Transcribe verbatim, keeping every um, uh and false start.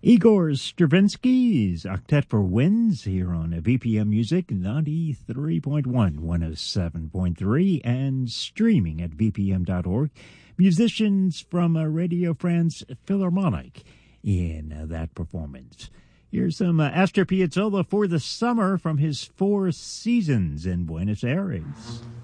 Igor Stravinsky's Octet for Winds here on V P M Music ninety-three point one, one oh seven point three, and streaming at v p m dot org. Musicians from uh, Radio France Philharmonic in uh, that performance. Here's some uh, Astor Piazzolla for the summer from his Four Seasons in Buenos Aires.